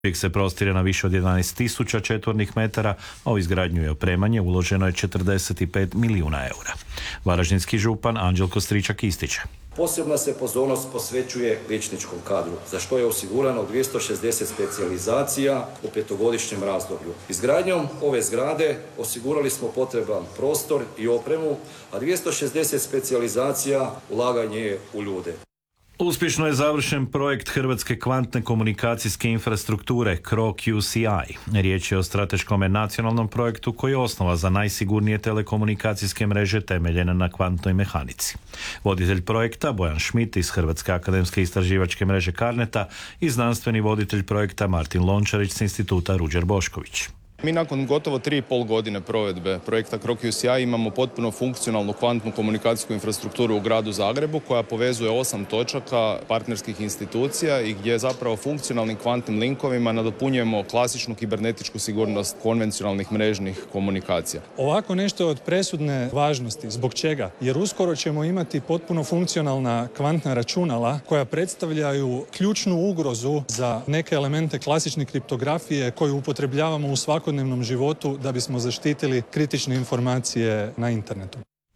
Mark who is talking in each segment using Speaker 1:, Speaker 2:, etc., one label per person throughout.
Speaker 1: Projekt se prostire na više od 11.000 četvornih metara, a u izgradnju i opremanje uloženo je 45 milijuna eura. Varaždinski župan Anđelko Stričak ističe.
Speaker 2: Posebna se pozornost posvećuje liječničkom kadru, za što je osigurano 260 specijalizacija u 5-godišnjem razdoblju. Izgradnjom ove zgrade osigurali smo potreban prostor i opremu, a 260 specijalizacija ulaganje je u ljude.
Speaker 1: Uspješno je završen projekt Hrvatske kvantne komunikacijske infrastrukture CRO-QCI. Riječ je o strateškom nacionalnom projektu koji je osnova za najsigurnije telekomunikacijske mreže temeljene na kvantnoj mehanici. Voditelj projekta Bojan Šmit iz Hrvatske akademske istraživačke mreže Carneta i znanstveni voditelj projekta Martin Lončarić s instituta Ruđer Bošković.
Speaker 3: Mi nakon gotovo 3,5 godine provedbe projekta CRO-QCI imamo potpuno funkcionalnu kvantnu komunikacijsku infrastrukturu u gradu Zagrebu koja povezuje 8 točaka partnerskih institucija i gdje zapravo funkcionalnim kvantnim linkovima nadopunjujemo klasičnu kibernetičku sigurnost konvencionalnih mrežnih komunikacija.
Speaker 4: Ovako nešto je od presudne važnosti. Zbog čega? Jer uskoro ćemo imati potpuno funkcionalna kvantna računala koja predstavljaju ključnu ugrozu za neke elemente klasične kriptografije koju upotrebljavamo u svakodnevnom životu da bismo zaštitili kritične informacije na internetu.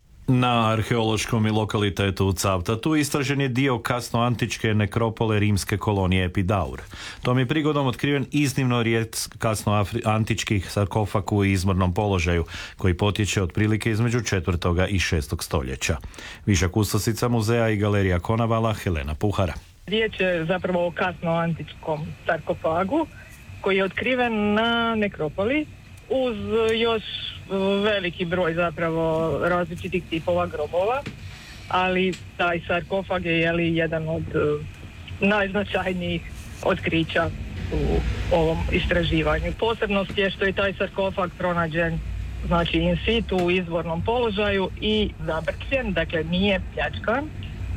Speaker 1: Na arheološkom lokalitetu u Cavtatu istražen je dio kasnoantičke nekropole rimske kolonije Epidaur. Tom je prigodom otkriven iznimno rijedak kasnoantičkih sarkofag u izvornom položaju, koji potječe otprilike između 4. i 6. stoljeća. Viša kustosica muzeja i galerija Konavala Helena Puhara.
Speaker 5: Riječ je zapravo o kasnoantičkom sarkofagu koji je otkriven na nekropoli uz još veliki broj zapravo različitih tipova grobova, ali taj sarkofag je jedan od najznačajnijih otkrića u ovom istraživanju. Posebnost je što je taj sarkofag pronađen znači in situ u izvornom položaju i zabrkljen, dakle nije pljačkan.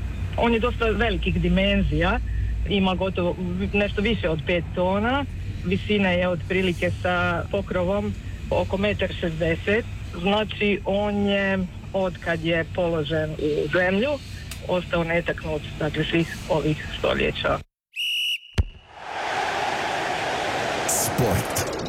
Speaker 5: On je dosta velikih dimenzija, ima gotovo nešto više od 5 tona. Visina je otprilike sa pokrovom oko 1,60 m. Znači on je, od kad je položen u zemlju, ostao netaknut, dakle, svih ovih stoljeća.
Speaker 6: Sport.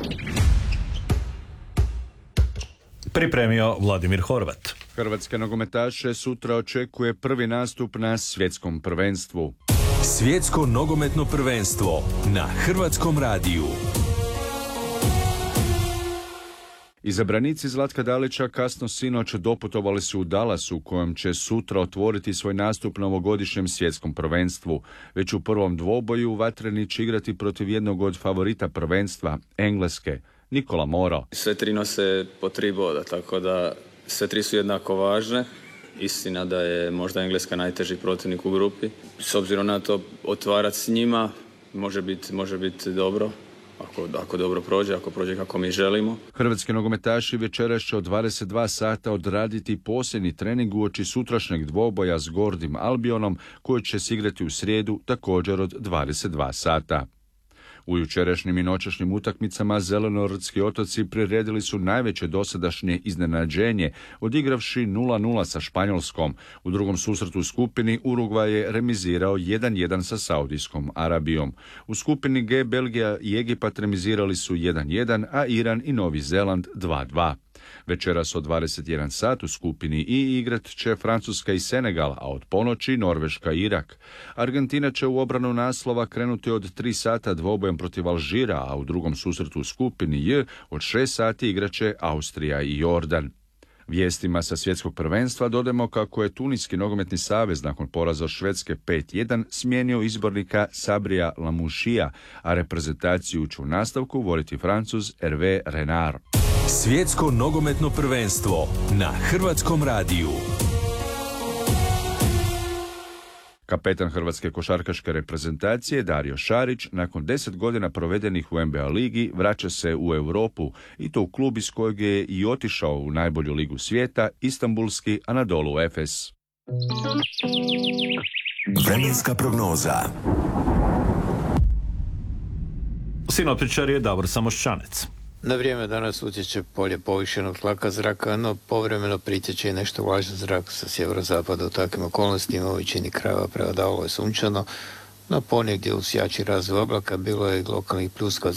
Speaker 1: Pripremio Vladimir Horvat.
Speaker 7: Hrvatske nogometaše sutra očekuje prvi nastup na svjetskom prvenstvu.
Speaker 6: Svjetsko nogometno prvenstvo na Hrvatskom radiju.
Speaker 7: Izabranici Zlatka Dalića kasno sinoć doputovali su u Dallas u kojem će sutra otvoriti svoj nastup na ovogodišnjem svjetskom prvenstvu. Već u prvom dvoboju vatreni će igrati protiv jednog od favorita prvenstva, Engleske, Nikola Moro.
Speaker 8: Sve tri nose po 3 boda, tako da sve tri su jednako važne. Istina da je možda Engleska najteži protivnik u grupi. S obzirom na to, otvarati s njima može biti dobro. Ako dobro prođe, ako prođe kako mi želimo.
Speaker 7: Hrvatski nogometaši večeras će od 22 sata odraditi posljednji trening uoči sutrašnjeg dvoboja s Gordim Albionom koji će se igrati u srijedu također od 22 sata. U jučerašnjim i noćašnjim utakmicama Zelenorodski otoci priredili su najveće dosadašnje iznenađenje, odigravši 0-0 sa Španjolskom. U drugom susretu u skupini Urugvaj je remizirao 1-1 sa Saudijskom Arabijom. U skupini G Belgija i Egipat remizirali su 1-1, a Iran i Novi Zeland 2-2. Večeras od 21 sat u skupini I igrat će Francuska i Senegal, a od ponoći Norveška i Irak. Argentina će u obranu naslova krenuti od 3 sata dvobojem protiv Alžira, a u drugom susretu u skupini J od 6 sati igrat će Austrija i Jordan. Vijestima sa svjetskog prvenstva dodajemo kako je Tuniski nogometni savez nakon poraza od Švedske 5-1 smijenio izbornika Sabrija Lamouchija, a reprezentaciju će u nastavku voditi Francuz Hervé Renard.
Speaker 6: Svjetsko nogometno prvenstvo na Hrvatskom radiju.
Speaker 7: Kapetan hrvatske košarkaške reprezentacije Dario Šarić nakon 10 godina provedenih u NBA ligi vraća se u Europu i to u klub iz kojeg je i otišao u najbolju ligu svijeta, istanbulski Anadolu Efes.
Speaker 6: Vremenska prognoza.
Speaker 1: Sinoptičar je Davor Samošćanec.
Speaker 9: Na vrijeme danas utječe polje povišenog tlaka zraka, no povremeno pritječe i nešto vlažan zrak sa sjeverozapada. U takvim okolnostima u većini krajeva prevladavalo je sunčano, No ponegdje uz jači razvoj oblaka bilo je lokalnih pljuska